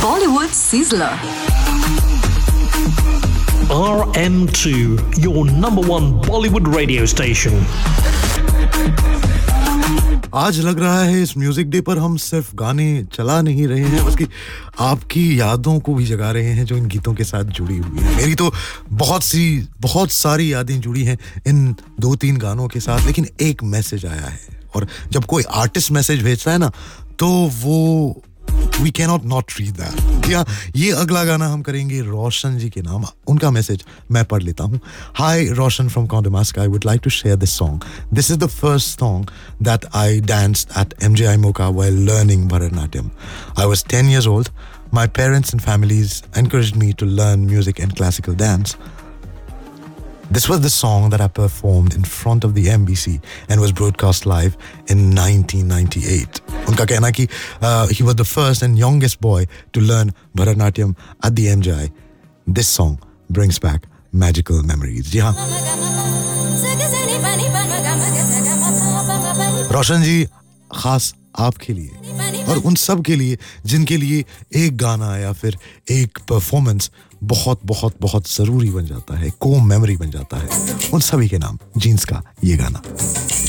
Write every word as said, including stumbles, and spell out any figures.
Bollywood Sizzler. R M two, your number one Bollywood radio station. आज लग रहा है इस म्यूजिक डे पर हम सिर्फ गाने चला नहीं रहे हैं, बल्कि आपकी यादों को भी जगा रहे हैं जो इन गीतों के साथ जुड़ी हुई है। मेरी तो बहुत सी बहुत सारी यादें जुड़ी हैं इन दो तीन गानों के साथ, लेकिन एक मैसेज आया है, और जब कोई आर्टिस्ट मैसेज भेजता है ना, तो वो We cannot not read that. जी हाँ, ये अगला गाना हम करेंगे रोशन जी के नाम। उनका मैसेज मैं पढ़ लेता हूँ। Hi, Roshan from Condamask. I would like to share this song. This is the first song that I danced at M J I Mocha while learning Bharatanatyam. I was ten years old. My parents and families encouraged me to learn music and classical dance. This was the song that I performed in front of the M B C and was broadcast live in nineteen ninety-eight. उनका कहना कि uh, he was the first and youngest boy to learn Bharatanatyam at the M J I. This song brings back magical memories. जी हाँ, रोशन जी, खास आपके लिए और उन सब के लिए जिनके लिए एक गाना या फिर एक परफॉर्मेंस बहुत बहुत बहुत जरूरी बन जाता है, को मेमोरी बन जाता है, उन सभी के नाम जीन्स का ये गाना।